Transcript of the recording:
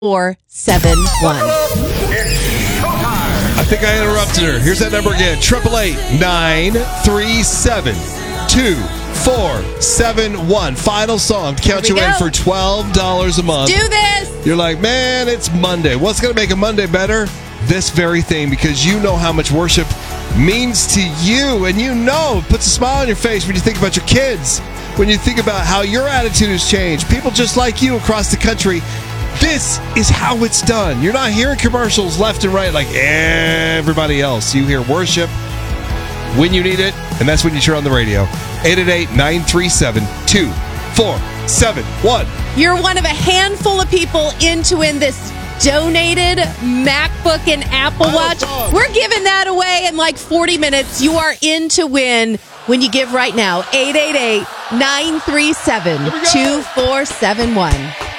2471. I think I interrupted her. Here's that number again. 888-937-2471. Final song. Count you in for $12 a month. Do this. You're like, man, it's Monday. What's going to make a Monday better? This very thing, because you know how much worship means to you, and you know it puts a smile on your face when you think about your kids, when you think about how your attitude has changed. People just like you across the country. This is how it's done. You're not hearing commercials left and right like everybody else. You hear worship when you need it, and that's when you turn on the radio. 888-937-2471. You're one of a handful of into win this donated MacBook and Apple Watch. We're giving that away in like 40 minutes. You are in to win when you give right now. 888-937-2471.